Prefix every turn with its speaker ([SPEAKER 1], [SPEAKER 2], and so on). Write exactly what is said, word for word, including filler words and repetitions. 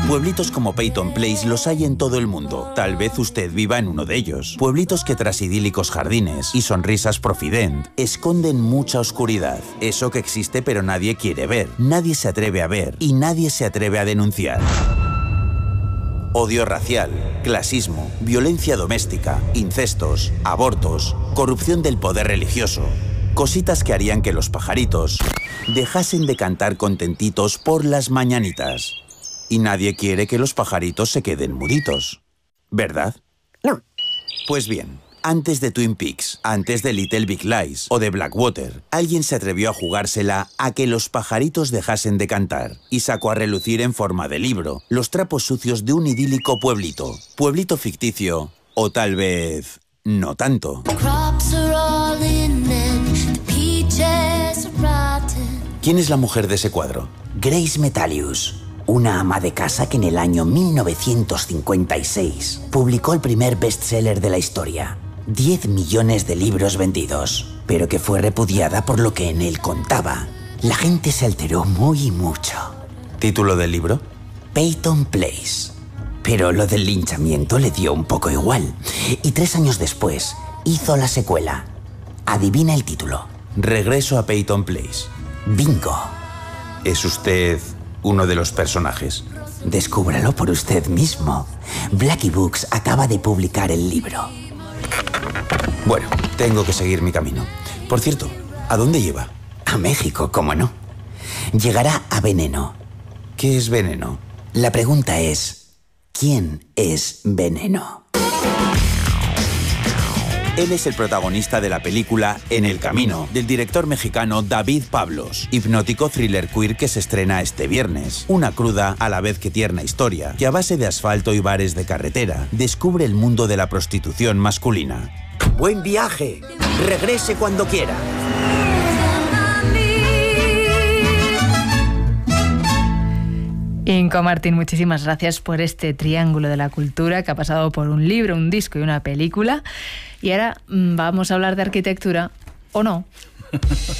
[SPEAKER 1] Pueblitos como Peyton Place los hay en todo el mundo. Tal vez usted viva en uno de ellos. Pueblitos que tras idílicos jardines y sonrisas profident esconden mucha oscuridad. Eso que existe pero nadie quiere ver, nadie se atreve a ver y nadie se atreve a denunciar. Odio racial, clasismo, violencia doméstica, incestos, abortos, corrupción del poder religioso. Cositas que harían que los pajaritos dejasen de cantar contentitos por las mañanitas. Y nadie quiere que los pajaritos se queden muditos, ¿verdad?
[SPEAKER 2] No.
[SPEAKER 1] Pues bien, antes de Twin Peaks, antes de Little Big Lies o de Blackwater, alguien se atrevió a jugársela a que los pajaritos dejasen de cantar y sacó a relucir en forma de libro los trapos sucios de un idílico pueblito. Pueblito ficticio, o tal vez no tanto. ¿Quién es la mujer de ese cuadro?
[SPEAKER 2] Grace Metalius, una ama de casa que en el año mil novecientos cincuenta y seis publicó el primer bestseller de la historia. diez millones de libros vendidos, pero que fue repudiada por lo que en él contaba. La gente se alteró muy mucho.
[SPEAKER 1] ¿Título del libro?
[SPEAKER 2] Peyton Place. Pero lo del linchamiento le dio un poco igual. Y tres años después hizo la secuela. Adivina el título.
[SPEAKER 1] Regreso a Peyton Place.
[SPEAKER 2] Bingo.
[SPEAKER 1] ¿Es usted uno de los personajes?
[SPEAKER 2] Descúbralo por usted mismo. Blackie Books acaba de publicar el libro.
[SPEAKER 1] Bueno, tengo que seguir mi camino. Por cierto, ¿a dónde lleva?
[SPEAKER 2] A México, ¿cómo no? Llegará a Veneno.
[SPEAKER 1] ¿Qué es Veneno?
[SPEAKER 2] La pregunta es, ¿quién es Veneno?
[SPEAKER 1] Él es el protagonista de la película En el Camino, del director mexicano David Pablos, hipnótico thriller queer que se estrena este viernes. Una cruda, a la vez que tierna historia, que a base de asfalto y bares de carretera, descubre el mundo de la prostitución masculina.
[SPEAKER 2] ¡Buen viaje! ¡Regrese cuando quiera!
[SPEAKER 3] Inco Martín, muchísimas gracias por este triángulo de la cultura que ha pasado por un libro, un disco y una película. Y ahora vamos a hablar de arquitectura, ¿o no?